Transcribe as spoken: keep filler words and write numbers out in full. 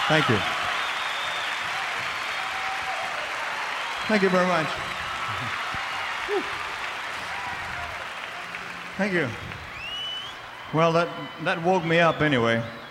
Thank you. Thank you very much. Thank you. Well, that, that woke me up anyway.